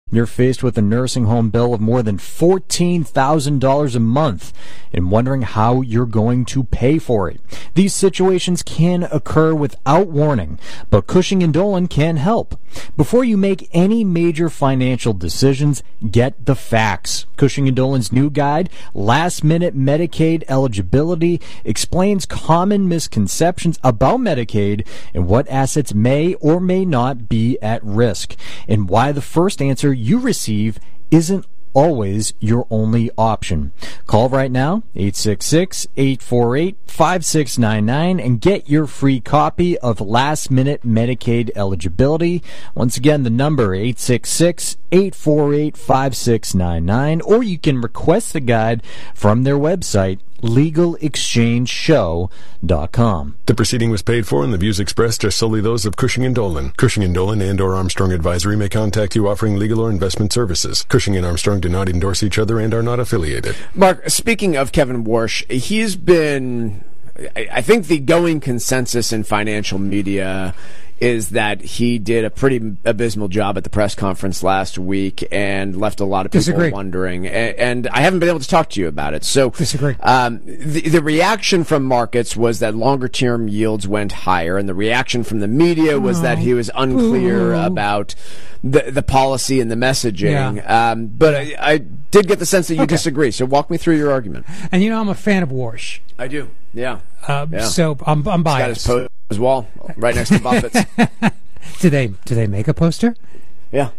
You're faced with a nursing home bill of more than $14,000 a month and wondering how you're going to pay for it. These situations can occur without warning, but Cushing & Dolan can help. Before you make any major financial decisions, get the facts. Cushing & Dolan's new guide, Last Minute Medicaid Eligibility, explains common misconceptions about Medicaid and what assets may or may not be at risk, and why the first answer you receive isn't always your only option. Call right now, 866-848-5699, and get your free copy of Last Minute Medicaid Eligibility. Once again, the number 866-848-5699, or you can request the guide from their website, LegalExchangeShow.com. The proceeding was paid for, and the views expressed are solely those of Cushing & Dolan. Cushing & Dolan and/or Armstrong Advisory may contact you offering legal or investment services. Cushing and Armstrong do not endorse each other and are not affiliated. Mark, speaking of Kevin Warsh, he's been, I think the going consensus in financial media is that he did a pretty abysmal job at the press conference last week and left a lot of people wondering. And I haven't been able to talk to you about it. So Disagree. The reaction from markets was that longer-term yields went higher, and the reaction from the media was that he was unclear about the policy and the messaging. Yeah. But I did get the sense that you disagree. So walk me through your argument. And I'm a fan of Warsh. I do. Yeah. So I'm biased. He's got his his wall right next to Buffett's. Do they make a poster? Yeah.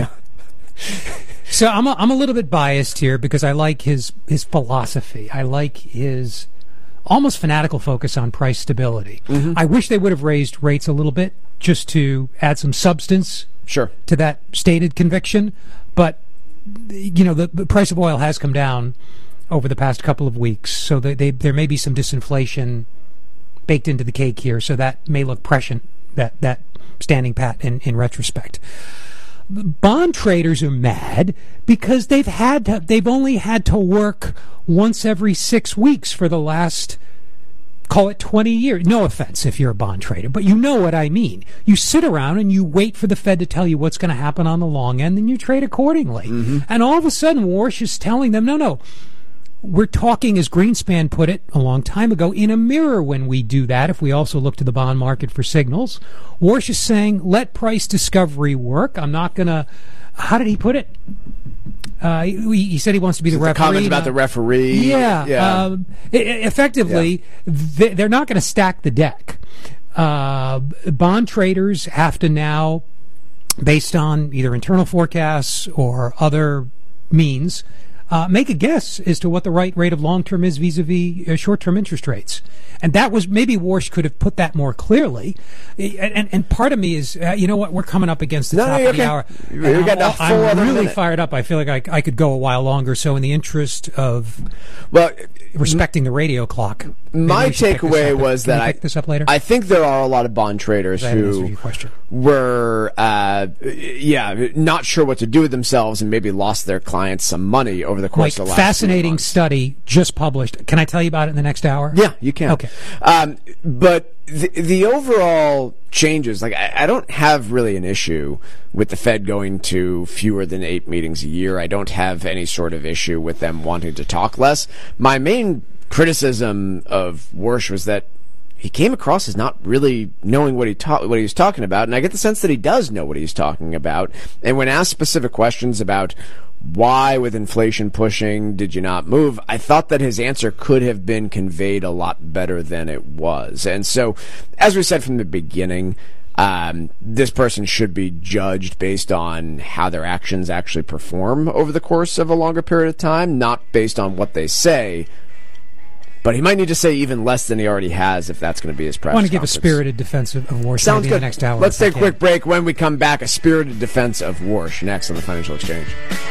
So I'm a little bit biased here because I like his philosophy. I like his almost fanatical focus on price stability. Mm-hmm. I wish they would have raised rates a little bit just to add some substance to that stated conviction. But the price of oil has come down over the past couple of weeks, so there may be some disinflation baked into the cake here, so that may look prescient, that standing pat in retrospect. Bond traders are mad because they've only had to work once every 6 weeks for the last, call it 20 years. No offense if you're a bond trader, but you know what I mean. You sit around and you wait for the Fed to tell you what's going to happen on the long end, and you trade accordingly. Mm-hmm. And all of a sudden, Warsh is telling them, no. We're talking, as Greenspan put it a long time ago, in a mirror when we do that, if we also look to the bond market for signals. Warsh is saying, let price discovery work. I'm not going to... How did he put it? He said he wants to be the referee. Comment about the referee. Yeah. Effectively, they're not going to stack the deck. Bond traders have to now, based on either internal forecasts or other means, make a guess as to what the right rate of long-term is vis-a-vis short-term interest rates. And that was, maybe Warsh could have put that more clearly. And part of me is, we're coming up against the top of the hour. I'm really fired up. I feel like I could go a while longer. So in the interest of respecting the radio clock, my takeaway was that pick this up later? I think there are a lot of bond traders who were not sure what to do with themselves and maybe lost their clients some money over the course of the last fascinating study just published. Can I tell you about it in the next hour? Yeah, you can. Okay. But the overall changes, I don't have really an issue with the Fed going to fewer than 8 meetings a year. I don't have any sort of issue with them wanting to talk less. My main criticism of Warsh was that he came across as not really knowing what he was talking about, and I get the sense that he does know what he's talking about. And when asked specific questions about why, with inflation pushing, did you not move, I thought that his answer could have been conveyed a lot better than it was. And so, as we said from the beginning, this person should be judged based on how their actions actually perform over the course of a longer period of time, not based on what they say. But he might need to say even less than he already has if that's going to be his press conference. I want to give conference. A spirited defense of Warsh. Sounds good. In the next hour. Let's take a quick break. When we come back, a spirited defense of Warsh next on the Financial Exchange.